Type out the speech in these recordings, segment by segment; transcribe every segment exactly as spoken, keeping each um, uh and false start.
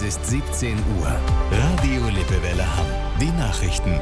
Es ist siebzehn Uhr. Radio Lippewelle Hamm. Die Nachrichten.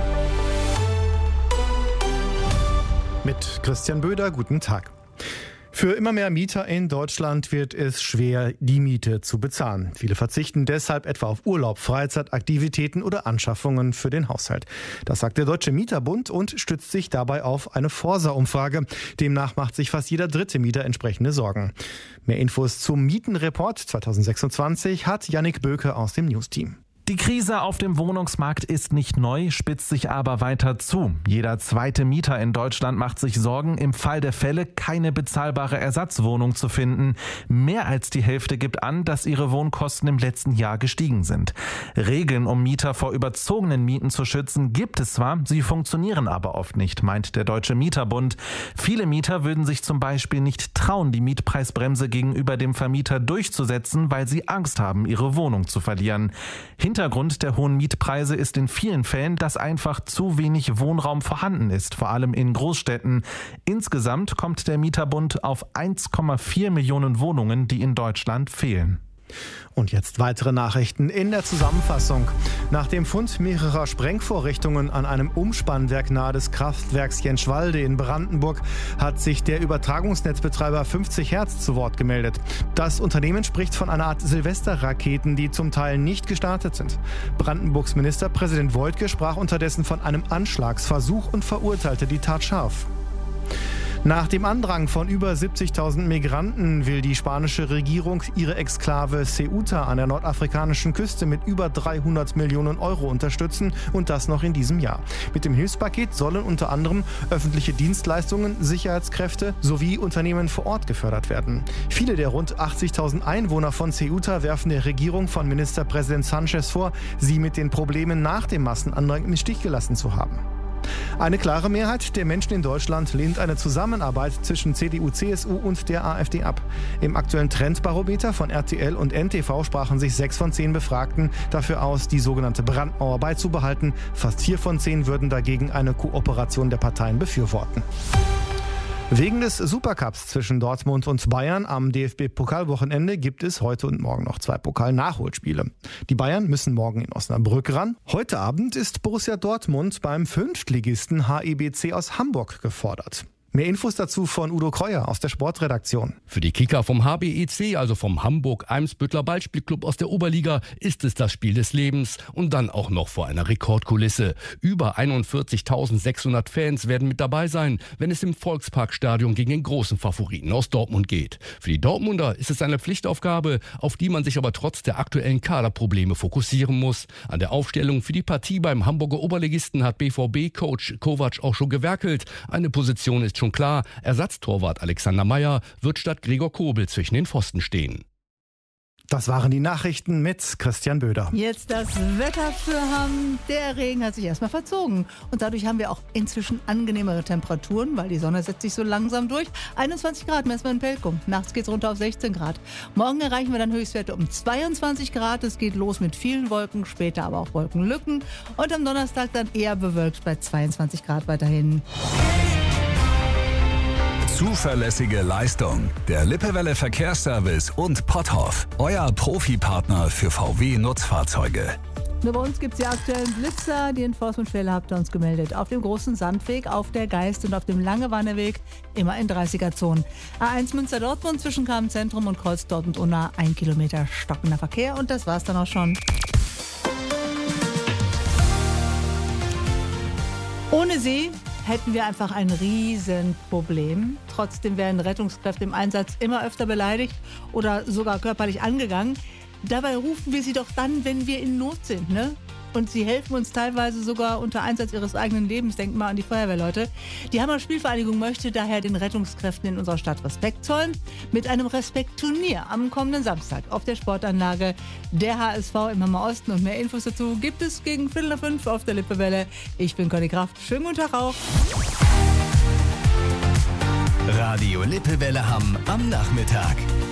Mit Christian Böder, guten Tag. Für immer mehr Mieter in Deutschland wird es schwer, die Miete zu bezahlen. Viele verzichten deshalb etwa auf Urlaub, Freizeitaktivitäten oder Anschaffungen für den Haushalt. Das sagt der Deutsche Mieterbund und stützt sich dabei auf eine Forsa-Umfrage. Demnach macht sich fast jeder dritte Mieter entsprechende Sorgen. Mehr Infos zum Mietenreport zwanzig sechsundzwanzig hat Yannick Böke aus dem News-Team. Die Krise auf dem Wohnungsmarkt ist nicht neu, spitzt sich aber weiter zu. Jeder zweite Mieter in Deutschland macht sich Sorgen, im Fall der Fälle keine bezahlbare Ersatzwohnung zu finden. Mehr als die Hälfte gibt an, dass ihre Wohnkosten im letzten Jahr gestiegen sind. Regeln, um Mieter vor überzogenen Mieten zu schützen, gibt es zwar, sie funktionieren aber oft nicht, meint der Deutsche Mieterbund. Viele Mieter würden sich zum Beispiel nicht trauen, die Mietpreisbremse gegenüber dem Vermieter durchzusetzen, weil sie Angst haben, ihre Wohnung zu verlieren. Hintergrund der hohen Mietpreise ist in vielen Fällen, dass einfach zu wenig Wohnraum vorhanden ist, vor allem in Großstädten. Insgesamt kommt der Mieterbund auf eins Komma vier Millionen Wohnungen, die in Deutschland fehlen. Und jetzt weitere Nachrichten in der Zusammenfassung. Nach dem Fund mehrerer Sprengvorrichtungen an einem Umspannwerk nahe des Kraftwerks Jenschwalde in Brandenburg hat sich der Übertragungsnetzbetreiber fünfzig Hertz zu Wort gemeldet. Das Unternehmen spricht von einer Art Silvesterraketen, die zum Teil nicht gestartet sind. Brandenburgs Ministerpräsident Woidke sprach unterdessen von einem Anschlagsversuch und verurteilte die Tat scharf. Nach dem Andrang von über siebzigtausend Migranten will die spanische Regierung ihre Exklave Ceuta an der nordafrikanischen Küste mit über dreihundert Millionen Euro unterstützen und das noch in diesem Jahr. Mit dem Hilfspaket sollen unter anderem öffentliche Dienstleistungen, Sicherheitskräfte sowie Unternehmen vor Ort gefördert werden. Viele der rund achtzigtausend Einwohner von Ceuta werfen der Regierung von Ministerpräsident Sanchez vor, sie mit den Problemen nach dem Massenandrang im Stich gelassen zu haben. Eine klare Mehrheit der Menschen in Deutschland lehnt eine Zusammenarbeit zwischen C D U, C S U und der AfD ab. Im aktuellen Trendbarometer von R T L und N T V sprachen sich sechs von zehn Befragten dafür aus, die sogenannte Brandmauer beizubehalten. Fast vier von zehn würden dagegen eine Kooperation der Parteien befürworten. Wegen des Supercups zwischen Dortmund und Bayern am D F B-Pokalwochenende gibt es heute und morgen noch zwei Pokal-Nachholspiele. Die Bayern müssen morgen in Osnabrück ran. Heute Abend ist Borussia Dortmund beim Fünftligisten H I B C aus Hamburg gefordert. Mehr Infos dazu von Udo Kreuer aus der Sportredaktion. Für die Kicker vom H B E C, also vom Hamburg-Eimsbüttler Ballspielclub aus der Oberliga, ist es das Spiel des Lebens und dann auch noch vor einer Rekordkulisse. Über einundvierzigtausendsechshundert Fans werden mit dabei sein, wenn es im Volksparkstadion gegen den großen Favoriten aus Dortmund geht. Für die Dortmunder ist es eine Pflichtaufgabe, auf die man sich aber trotz der aktuellen Kaderprobleme fokussieren muss. An der Aufstellung für die Partie beim Hamburger Oberligisten hat B V B-Coach Kovac auch schon gewerkelt. Eine Position ist schon klar, Ersatztorwart Alexander Meyer wird statt Gregor Kobel zwischen den Pfosten stehen. Das waren die Nachrichten mit Christian Böder. Jetzt das Wetter für Hamm. Der Regen hat sich erstmal verzogen. Und dadurch haben wir auch inzwischen angenehmere Temperaturen, weil die Sonne setzt sich so langsam durch. einundzwanzig Grad messen wir in Pelkum. Nachts geht es runter auf sechzehn Grad. Morgen erreichen wir dann Höchstwerte um zweiundzwanzig Grad. Es geht los mit vielen Wolken, später aber auch Wolkenlücken. Und am Donnerstag dann eher bewölkt bei zweiundzwanzig Grad weiterhin. Zuverlässige Leistung. Der Lippewelle Verkehrsservice und Potthoff. Euer Profipartner für V W-Nutzfahrzeuge. Nur bei uns gibt es ja aktuell einen Blitzer. Die Enforcementstelle habt ihr uns gemeldet. Auf dem großen Sandweg, auf der Geist und auf dem Langewanderweg immer in dreißiger-Zonen. A eins Münster-Dortmund zwischen Kamen-Zentrum und Kreuz Dortmund-Unna. Ein Kilometer stockender Verkehr und das war's dann auch schon. Ohne sie hätten wir einfach ein Riesenproblem. Trotzdem werden Rettungskräfte im Einsatz immer öfter beleidigt oder sogar körperlich angegangen. Dabei rufen wir sie doch dann, wenn wir in Not sind, ne? Und sie helfen uns teilweise sogar unter Einsatz ihres eigenen Lebens. Denkt mal an die Feuerwehrleute. Die Hammer Spielvereinigung möchte daher den Rettungskräften in unserer Stadt Respekt zollen. Mit einem Respektturnier am kommenden Samstag auf der Sportanlage der H S V im Hammer Osten. Und mehr Infos dazu gibt es gegen Viertel nach fünf auf der Lippewelle. Ich bin Conny Kraft. Schönen guten Tag auch. Radio Lippewelle Hamm am Nachmittag.